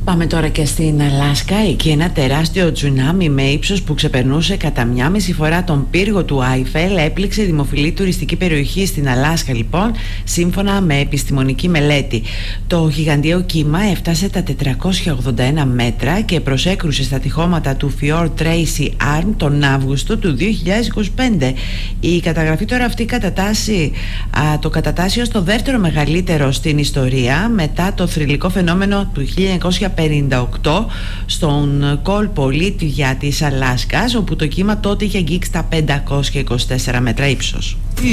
Πάμε τώρα και στην Αλάσκα. Εκεί ένα τεράστιο τσουνάμι με ύψος που ξεπερνούσε κατά 1,5 φορά τον πύργο του Άιφελ έπληξε δημοφιλή τουριστική περιοχή στην Αλάσκα, λοιπόν, σύμφωνα με επιστημονική μελέτη. Το γιγαντιαίο κύμα έφτασε τα 481 μέτρα και προσέκρουσε στα τυχώματα του Fjord Tracy Arm τον Αύγουστο του 2025. Η καταγραφή τώρα αυτή το κατατάσσει ως το δεύτερο μεγαλύτερο στην ιστορία μετά το θρυλικό φαινόμενο του 1958 στον κόλπο Λίτβια της Αλάσκας, όπου το κύμα τότε είχε αγγίξει τα 524 μέτρα ύψος.